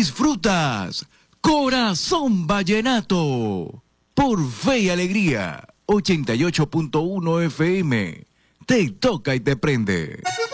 Disfrutas Corazón Vallenato por Fe y Alegría 88.1 FM. Te toca y te prende.